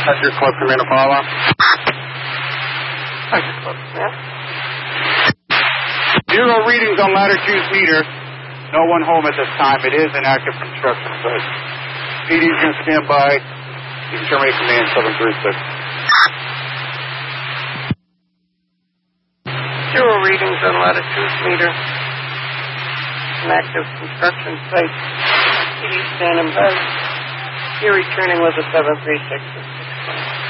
Hunter Club Command Apollo. Hunter Club Command. 0 readings on ladder 2's meter. No one home at this time. It is an active construction site. PD is going to stand by. You can terminate command 736. 0 readings on ladder 2's meter. An active construction site. PD standing by. You're returning with a 736.